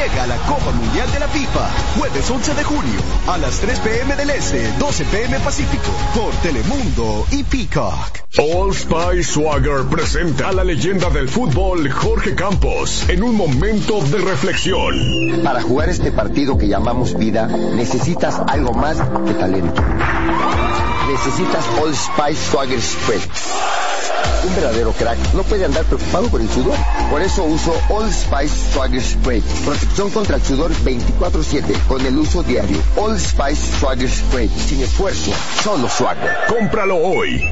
Llega la Copa Mundial de la FIFA, jueves 11 de junio, a las 3 p.m. del Este, 12 p.m. Pacífico, por Telemundo y Peacock. Old Spice Swagger presenta a la leyenda del fútbol, Jorge Campos, en un momento de reflexión. Para jugar este partido que llamamos vida, necesitas algo más que talento. Necesitas Old Spice Swagger Spray. Un verdadero crack no puede andar preocupado por el sudor. Por eso uso Old Spice Swagger Spray. Protección contra el sudor 24/7 con el uso diario. Old Spice Swagger Spray. Sin esfuerzo, solo Swagger. Cómpralo hoy.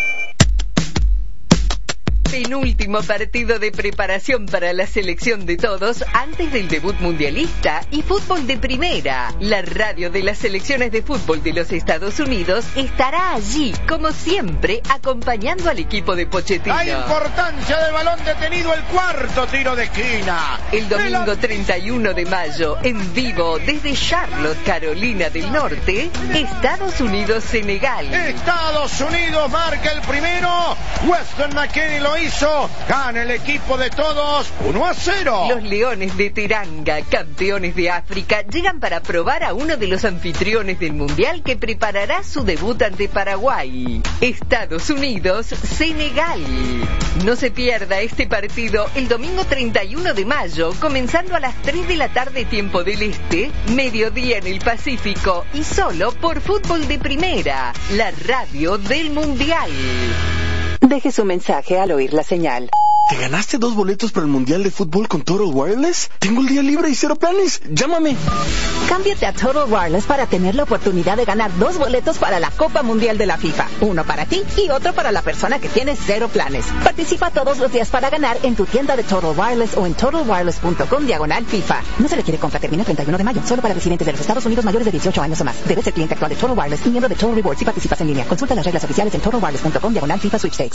Penúltimo partido de preparación para la selección de todos antes del debut mundialista y fútbol de primera. La radio de las selecciones de fútbol de los Estados Unidos estará allí, como siempre, acompañando al equipo de Pochettino. La importancia del balón detenido, el cuarto tiro de esquina. El domingo 31 de mayo, en vivo desde Charlotte, Carolina del Norte, Estados Unidos-Senegal. Estados Unidos marca el primero. Weston McKennie lo hizo, gana el equipo de todos 1-0. Los Leones de Teranga, campeones de África, llegan para probar a uno de los anfitriones del Mundial que preparará su debut ante Paraguay. Estados Unidos, Senegal. No se pierda este partido el domingo 31 de mayo, comenzando a las 3 de la tarde tiempo del Este, mediodía en el Pacífico y solo por Fútbol de Primera, la radio del Mundial. Deje su mensaje al oír la señal. ¿Te ganaste 2 boletos para el Mundial de Fútbol con Total Wireless? Tengo el día libre y 0 planes. Llámame. Cámbiate a Total Wireless para tener la oportunidad de ganar 2 boletos para la Copa Mundial de la FIFA. Uno para ti y otro para la persona que tiene 0 planes. Participa todos los días para ganar en tu tienda de Total Wireless o en totalwireless.com/FIFA. No se requiere compra. Termina el 31 de mayo. Solo para residentes de los Estados Unidos mayores de 18 años o más. Debes ser cliente actual de Total Wireless y miembro de Total Rewards si participas en línea. Consulta las reglas oficiales en totalwireless.com/FIFA Sweepstakes.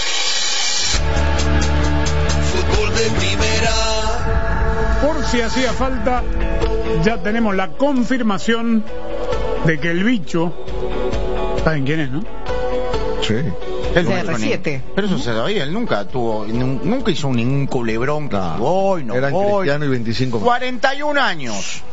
De primera. Por si hacía falta, ya tenemos la confirmación de que el bicho, ¿saben quién es, no? Sí. El CR7. Pero eso se sabía, él nunca hizo ningún culebrón que voy, no eran voy. Cristiano y 25 más. 41 años.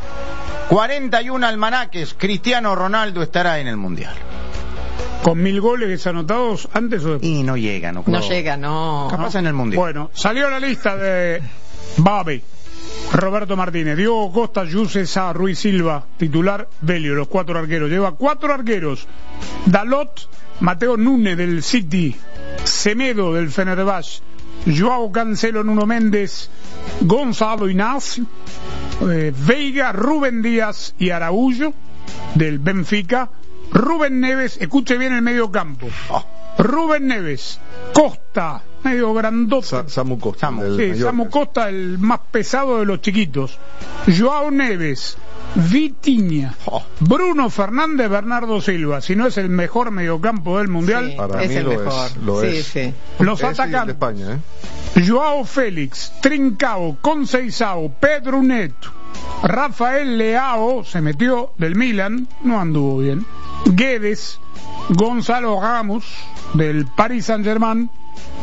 41 almanaques. Cristiano Ronaldo estará en el Mundial. ¿Con 1000 goles anotados antes o después? Y no llega, no. No llega, no. Capaz en el Mundial. Bueno, salió la lista de Babe, Roberto Martínez, Diogo Costa, Yuse Sá, Ruiz Silva, titular, Belio, los 4 arqueros. Lleva 4 arqueros. Dalot, Mateo Núñez del City, Semedo del Fenerbahce, Joao Cancelo, Nuno Méndez, Gonzalo Inácio, Veiga, Rubén Díaz y Araújo del Benfica. Rubén Neves, escuche bien el medio campo. Rubén Neves, Costa, medio grandote. Samu Costa. Samu Costa, el más pesado de los chiquitos. Joao Neves, Vitinha, Bruno Fernández, Bernardo Silva. Si no es el mejor mediocampo del Mundial, sí, para es mí el mejor. Lo es. Sí. Los atacantes: España, Joao Félix, Trincao, Conceição, Pedro Neto, Rafael Leao, se metió del Milan, no anduvo bien. Guedes, Gonzalo Ramos del Paris Saint-Germain,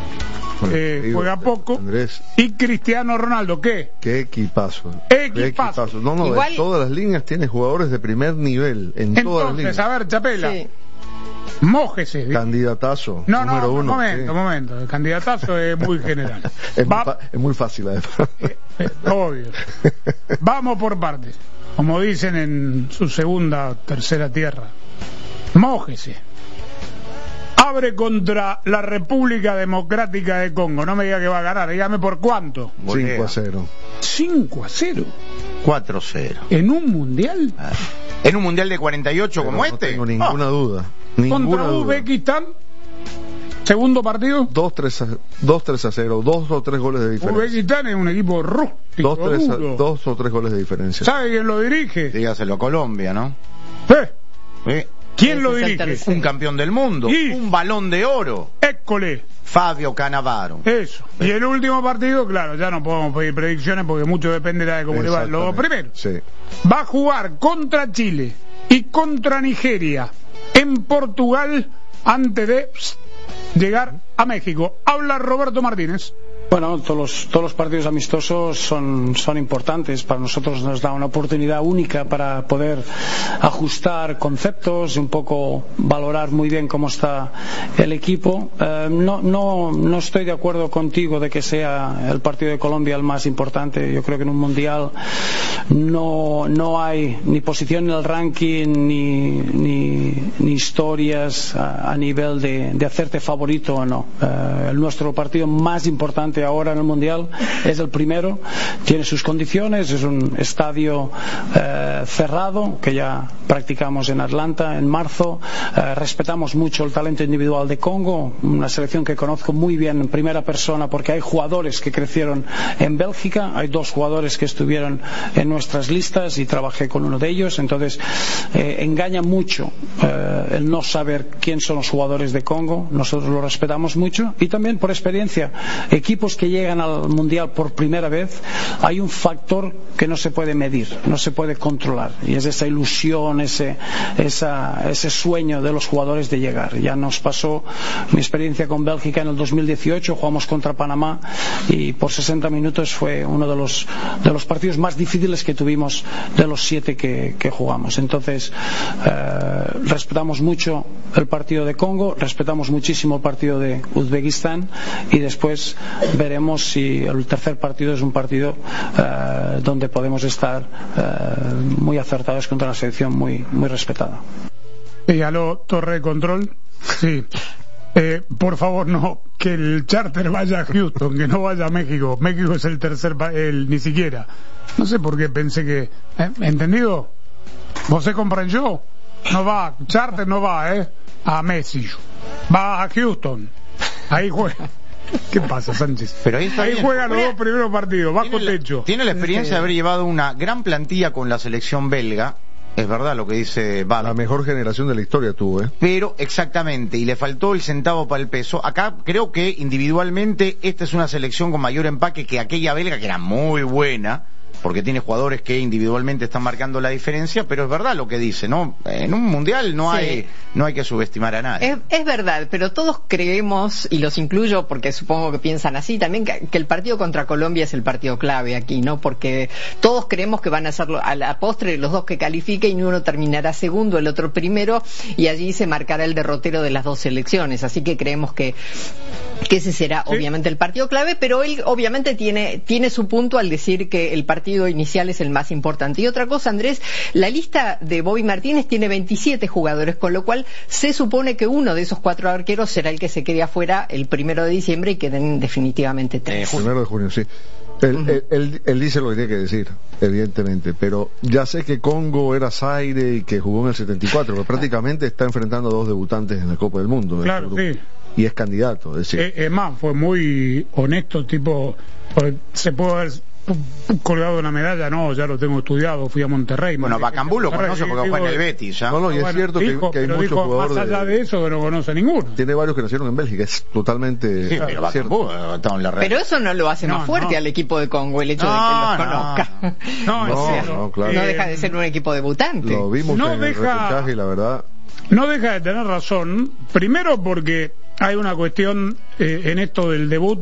juega poco. Andrés, y Cristiano Ronaldo, ¿qué? Qué equipazo. No, igual, de todas las líneas tiene jugadores de primer nivel en todas las líneas. Entonces, a ver, Chapela, sí. Mójese. Candidatazo. No, número uno. Momento. El candidatazo es muy general. Es muy fácil, además. Obvio. Vamos por partes. Como dicen en su segunda, tercera tierra. Mójese. Abre contra la República Democrática de Congo. No me diga que va a ganar. Dígame por cuánto. 5-0. 5-0. 4-0. ¿En un mundial? ¿En un mundial de 48 como no tengo ninguna duda. Contra Uzbekistán. Segundo partido. 2-3-0. 2 o 3 goles de diferencia. Uzbekistán es un equipo rústico. 2 o 3 goles de diferencia. ¿Sabe quién lo dirige? Dígaselo a Colombia, ¿no? ¿Quién lo dirige? Un campeón del mundo. Un balón de oro. École. Fabio Cannavaro. Eso. Y el último partido, claro, ya no podemos pedir predicciones porque mucho dependerá de cómo le va. Lo primero, va a jugar contra Chile y contra Nigeria en Portugal antes de llegar a México. Habla Roberto Martínez. Bueno, todos los partidos amistosos son importantes. Para nosotros nos da una oportunidad única para poder ajustar conceptos y un poco valorar muy bien cómo está el equipo. No estoy de acuerdo contigo de que sea el partido de Colombia el más importante. Yo creo que en un mundial no hay ni posición en el ranking ni historias a nivel de hacerte favorito o no. Nuestro partido más importante ahora en el mundial es el primero, tiene sus condiciones, es un estadio cerrado que ya practicamos en Atlanta en marzo. Respetamos mucho el talento individual de Congo, una selección que conozco muy bien en primera persona porque hay jugadores que crecieron en Bélgica, hay 2 jugadores que estuvieron en nuestras listas y trabajé con uno de ellos. Entonces engaña mucho el no saber quién son los jugadores de Congo. Nosotros lo respetamos mucho y también por experiencia, equipos que llegan al mundial por primera vez, hay un factor que no se puede medir, no se puede controlar, y es esa ilusión, ese sueño de los jugadores de llegar. Ya nos pasó mi experiencia con Bélgica en el 2018, jugamos contra Panamá y por 60 minutos fue uno de los partidos más difíciles que tuvimos de los 7 que jugamos. Entonces respetamos mucho el partido de Congo, respetamos muchísimo el partido de Uzbekistán y después veremos si el tercer partido es un partido donde podemos estar muy acertados contra una selección muy respetada. Aló, torre de control. Sí. Por favor, no, que el charter vaya a Houston, que no vaya a México. México es el tercer ni siquiera. No sé por qué pensé que... ¿Entendido? ¿Vos se comprendió? No va, charter no va, a México. Va a Houston. Ahí juega. ¿Qué pasa, Sánchez? Pero ahí juegan los 2 primeros partidos, bajo techo. Tiene la experiencia de haber llevado una gran plantilla con la selección belga. Es verdad lo que dice Bab. La mejor generación de la historia tuvo, Pero, exactamente, y le faltó el centavo para el peso. Acá creo que individualmente esta es una selección con mayor empaque que aquella belga, que era muy buena, porque tiene jugadores que individualmente están marcando la diferencia, pero es verdad lo que dice, ¿no? En un mundial no hay que subestimar a nadie. Es verdad, pero todos creemos, y los incluyo porque supongo que piensan así también, que el partido contra Colombia es el partido clave aquí, ¿no? Porque todos creemos que van a ser a la postre los 2 que califiquen y uno terminará segundo, el otro primero, y allí se marcará el derrotero de las 2 selecciones. Así que creemos que ese será obviamente el partido clave, pero él obviamente tiene su punto al decir que el partido inicial es el más importante. Y otra cosa, Andrés, la lista de Bobby Martínez tiene 27 jugadores, con lo cual se supone que uno de esos 4 arqueros será el que se quede afuera el 1 de diciembre y queden definitivamente 3. 1 de junio, sí. Él dice lo que tiene que decir, evidentemente, pero ya sé que Congo era Zaire y que jugó en el 74, pero prácticamente está enfrentando a 2 debutantes en la Copa del Mundo. Claro, sí. Y es candidato, es decir. Es más, fue muy honesto, tipo, se puede haber colgado una medalla, no, ya lo tengo estudiado, fui a Monterrey. Bueno, Bacambú lo conoce porque juega en el Betis, ¿ya? No, y es cierto que hay muchos jugadores. Más allá de eso, que no conoce ninguno. Tiene varios que nacieron en Bélgica, es totalmente. Sí, pero Bacambú está en la red. Pero eso no lo hace más fuerte al equipo de Congo, el hecho de que los conozca. No, claro. No deja de ser un equipo debutante. Lo vimos en el reportaje y la verdad. No deja de tener razón, primero porque hay una cuestión en esto del debut.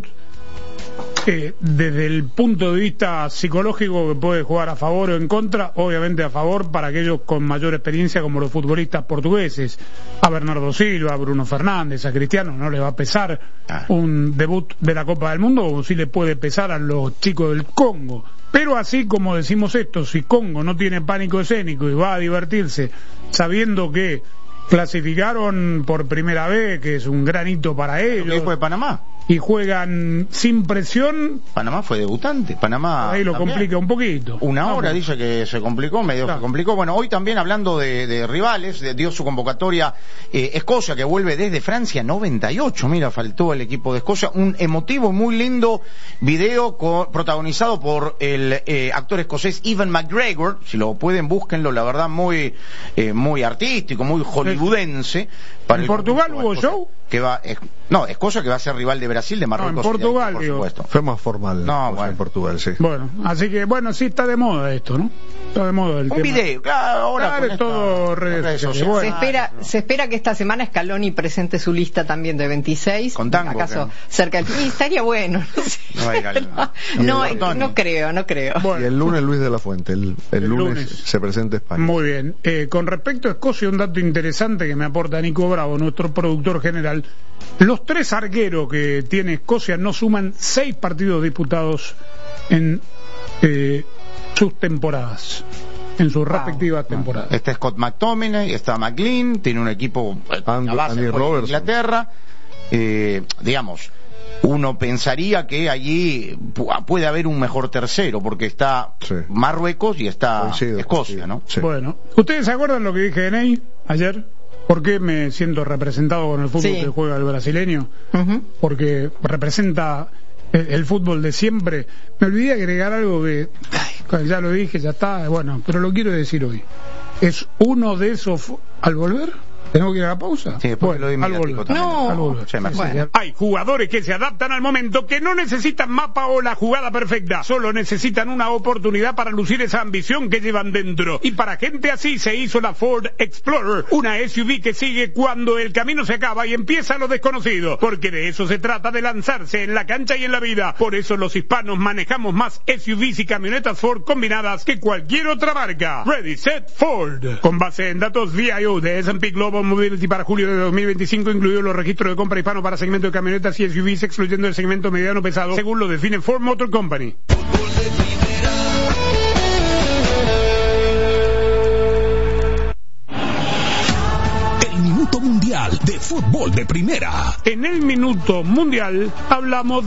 Desde el punto de vista psicológico, que puede jugar a favor o en contra, obviamente a favor para aquellos con mayor experiencia como los futbolistas portugueses, a Bernardo Silva, a Bruno Fernández, a Cristiano, no le va a pesar un debut de la Copa del Mundo, o sí le puede pesar a los chicos del Congo. Pero así como decimos esto, si Congo no tiene pánico escénico y va a divertirse sabiendo que clasificaron por primera vez, que es un gran hito para ellos. ¿Qué fue de Panamá? Y juegan sin presión. Panamá fue debutante. Panamá ahí lo también complica un poquito. Una hora dice que se complicó, medio se complicó. Bueno, hoy también hablando de rivales, dio su convocatoria Escocia, que vuelve desde Francia 98. Mira, faltó el equipo de Escocia. Un emotivo, muy lindo video protagonizado por el actor escocés Ewan McGregor. Si lo pueden, búsquenlo. La verdad, muy artístico, muy hollywoodense. ¿En Portugal hubo show? Escocia que va a ser rival de Brasil, de Marruecos. No, en Portugal, por supuesto. Fue más formal. No, bueno. En Portugal, sí. Bueno, así que, sí está de moda esto, ¿no? Está de moda el tema. Un video, claro, ahora es todo redes sociales. Bueno. Se espera que esta semana Scaloni presente su lista también de 26. Con tango. ¿Acaso cerca del fin? Estaría bueno. No creo. Bueno. Y el lunes Luis de la Fuente, el lunes se presenta España. Muy bien. Con respecto a Escocia, un dato interesante que me aporta Nico Bravo, nuestro productor general. Los 3 arqueros que tiene Escocia no suman 6 partidos disputados en sus temporadas, en sus respectivas temporadas. Está Scott McTominay, está McLean, tiene un equipo Andy Robertson, Inglaterra. Digamos, uno pensaría que allí puede haber un mejor tercero, porque está Marruecos y está Escocia, ¿no? Sí. Bueno, ¿ustedes se acuerdan lo que dije de Ney ayer? ¿Por qué me siento representado con el fútbol que juega el brasileño? Porque representa el fútbol de siempre. Me olvidé agregar algo que ya lo dije, ya está, pero lo quiero decir hoy. Es uno de esos... ¿Al volver? ¿Tenemos que ir a la pausa? Sí, después lo inmediático también. Al volver. Hay jugadores que se adaptan al momento, que no necesitan mapa o la jugada perfecta, solo necesitan una oportunidad para lucir esa ambición que llevan dentro. Y para gente así se hizo la Ford Explorer, una SUV que sigue cuando el camino se acaba y empieza lo desconocido, porque de eso se trata, de lanzarse en la cancha y en la vida. Por eso los hispanos manejamos más SUVs y camionetas Ford combinadas que cualquier otra marca. Ready, Set, Ford. Con base en datos VIO de S&P Global Mobility para julio de 2025, incluidos los registros de compra hispano para segmento de camionetas y SUVs, excluyendo el segmento mediano pesado, según lo define Ford Motor Company. El Minuto Mundial de Fútbol de Primera. En el Minuto Mundial hablamos